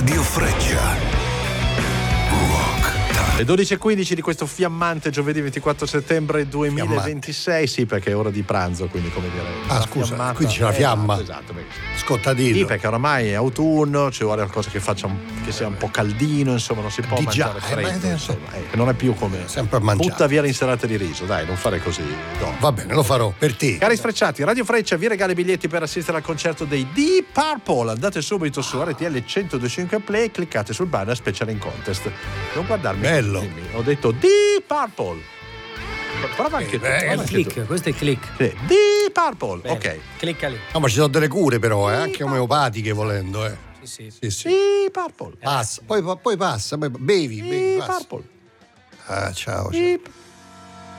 Radio Freccia. Le 12:15 di questo fiammante giovedì 24 settembre 2026. Sì, perché è ora di pranzo, quindi come dire. Scusa, qui c'è la fiamma. Esatto, scottadino. Sì, perché oramai è autunno, ci vuole qualcosa che sia un po' caldino, insomma, non si può mangiare freddo, insomma, non è più come sempre mangiare. Butta via l'insalata di riso, dai, non fare così. No. Va bene, lo farò per te. Cari sfrecciati, Radio Freccia vi regala i biglietti per assistere al concerto dei Deep Purple. Andate subito su RTL 102.5 Play e cliccate sul banner Special in Contest. Non guardarmi. Bello. Ho detto Deep Purple. Prova anche tu. Click, questo è click. Sì. Deep Purple. Bene. Ok. Clicca lì. No, ma ci sono delle cure però, anche omeopatiche volendo, Sì. Deep Purple. Passa, poi passa, poi bevi, Deep passa. Purple. Ciao. Deep